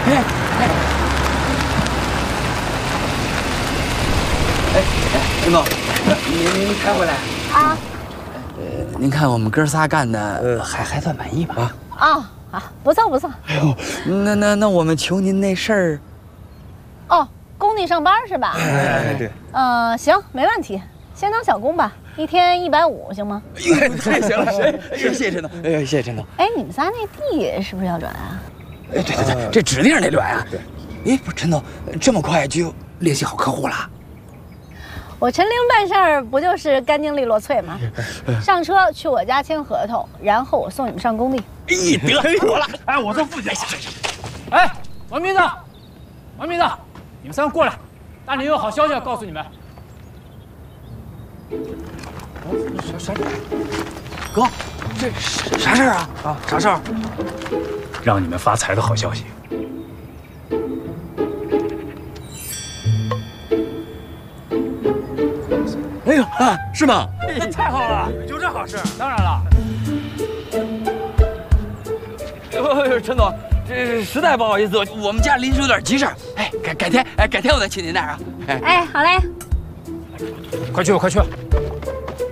陈总，您开回来啊？ 您看我们哥仨干的，还算满意吧？ 不错不错。 哎呦，那我们求您那事儿。 哦，工地上班是吧？ 哎，对。 行，没问题，先当小工吧，1天150，行吗？ 太行了，谢谢陈总，谢谢陈总。 哎，你们仨那地是不是要转啊？ 对，这指定得转啊。对。哎，不是陈总，这么快就联系好客户了？ 我陈玲办事儿不就是干净利落脆吗？上车去我家签合同，然后我送你们上工地。 得妥了。 哎，我做副驾。哎，王明子，你们三个过来，大林有好消息要告诉你们。啥？ 哥，这啥事儿啊？啥事儿？ 让你们发财的好消息。 哎呦是吗？ 太好了，有这好事？当然了。 陈总，这实在不好意思，我们家临时有点急事儿。改天我再去您那儿啊。 哎，好嘞。 快去吧。